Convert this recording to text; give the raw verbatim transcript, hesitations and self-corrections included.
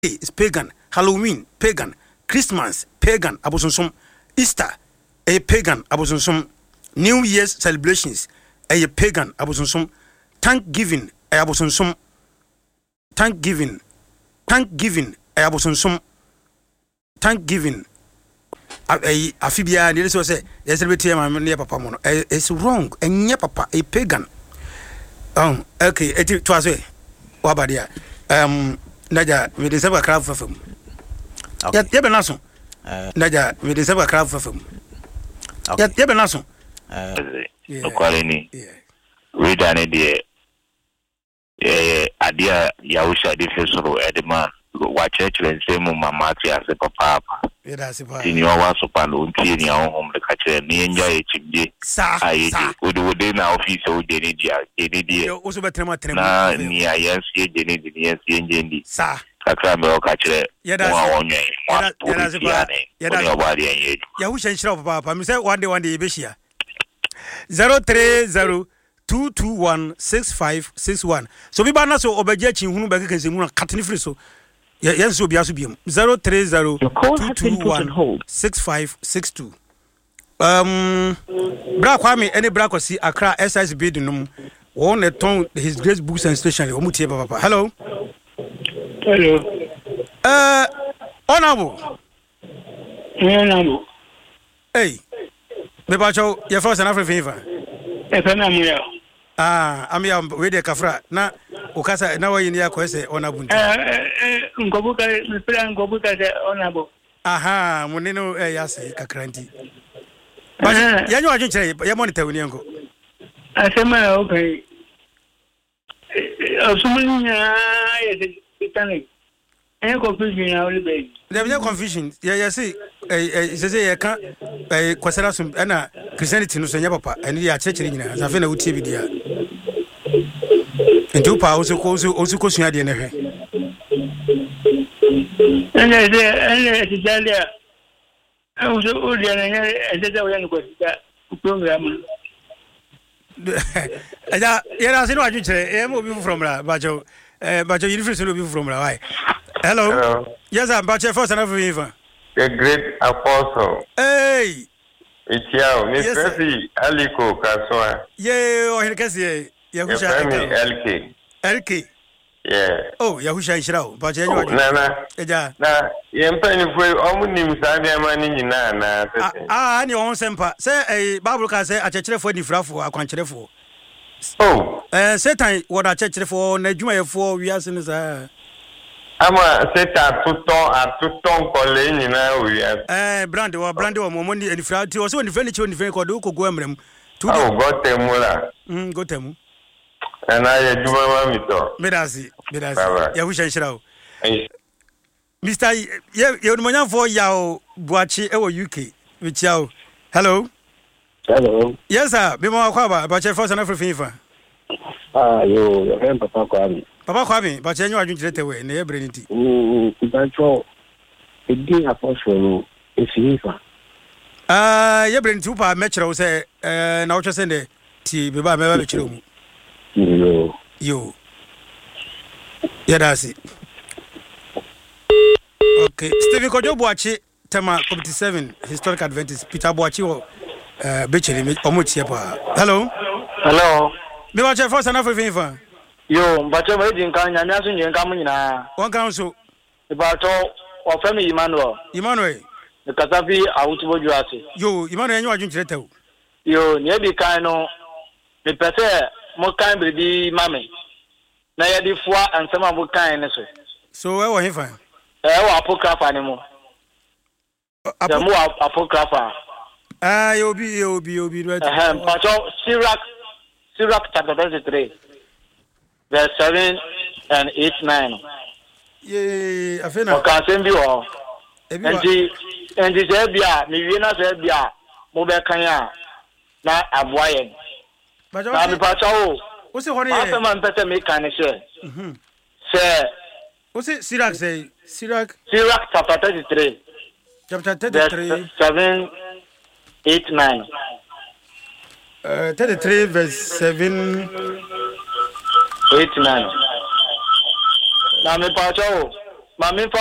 is pagan, Halloween pagan, Christmas pagan, abosonsom, Easter a pagan, abosonsom, New Year's celebrations a pagan, abosonsom, Thanksgiving a abosonsom, Thanksgiving, Thanksgiving a abosonsom, Thanksgiving. A afibia near so say yes my near papa mono it's wrong and near papa a pagan. Um okay it was way wabadia um naja we deserve a crowd for film. Yeah, yeah, Benaso. Naja, we deserve a crowd for film. Yeah, yeah, Benaso. No quality. Read an idea. Yeah, idea Yausha difference of Edman. Watch it and say, Mamma, as a papa. In your was upon Unti in your home, the catcher, me and Jay H D. I would within our office, so they need you. Also, better not near yes, you didn't yes, Jenny. Sir. Kakramel catcher, yeah, one day, yeah, we shall show Papa. Miss one day, one day, Bishia. Zero three zero two two one six five six one. So we banner so obejechin who back against him, cutting free so. Yes, so be as be zero three zero two two one six five six two. Um, Bra Kwame, any Bra see Accra S I S B no one the tongue his great books and stationery. Omutie Papa. Hello. Hello. Uh, honorable. Honorable. Hey, me bacho your first and African favor. Yes, I'm here. Ah, I'm here with the Kafra. Na ukasa na wa yini yako ese honorable. Eh eh ngobuka me plan ngobuka de honorable. Aha, muneno eh yase kakranti. But yanyo ajunchire ya monitor woni enko. Asema okay. Osumunya yese itani. Eh confusion ya oli be. There be confusion. Yeah, yeah, see eh eh say ya kan eh kwasara sum na Christianity no so nya papa. Eni ya chechire nyina. Zafe na wutie bi dia. Ntu pa osu ko osu osu ko sua de ne hwe. Ene de ene de jalia. Osu o de ne ene de o yan ko sika program. Aja yera sinu ajunchire e mo bi from la bajo eh bajo university no bi from la why. Hello. Hello. Yes, I'm bajo first and everything. The great apostle. Hey. Itiao, ni Presi Aliko Kaswa. Yeah, o hirkesi Yahusha L K. L K. Yeah. Oh, Yahusha Israel. But you know, Nana. Yeah. Na, yempani fwe omunim sabi amani nyina na tete. Ah, ni on sempa. Say eh Bible ka say achechire fo ni frafo akwanchire fo. Oh. Eh Satan what achechire fo na dwuma ye fo wiase ni sa. Ama Satan tuton atuton kole nyina wiase. Eh brand wa brand wa momoni ni frati o so ni feni chi ni feni ko do ko go emrem. Oh, go temula. Mm, go temu. And I do my mito. Medasi, medasi. Yahusha Israel. Mister Ye you know for Yao Buachi e U K with Yao. Hello. Hello. Yes sir, be mo kwaba ba che first and everything. Ah yo, yo papa Kwame. Papa Kwame, ba che nyu adwunchire tewe na ye breniti. Mm, ibancho edi apostle efifa. Ah, ye breniti upa mechira wo say eh na wo twese ne ti be ba me ba mechira mu. Yo. Yo. Yeah, that's it. Okay. Stephen Kojo Buachi, Tema seventy-seven, Historic Adventist. Peter Buachi, uh, Becheli, Omuchi. Hello. Hello. Me watch first and everything. Yo, but you waiting can you answer you come na. One council. About or family Emmanuel. Emmanuel. The Katapi Autubo Juasi. Yo, Emmanuel, you are doing Yo, nearly kind of the pete mo kind be mammy. Na ya di four and some of kind so. So where were he fine? Eh wa apocrypha anymore. The more apocrypha. Ah, you be you be you be right. Eh, but Sirach Sirach chapter thirty-three verse seven and eight nine. Yeah, I feel na. O kan se bi o. And the and the Zebia, mi wi na Zebia, mo be kan ya na aboyen. But Na mi pa chawo. What's it honey? I man better make can say. Mhm. Say what's it Sirach say? Sirach Sirach chapter thirty-three. Chapter thirty-three seven eight nine. Uh thirty-three verse seven eight nine. Na me pa chawo. maame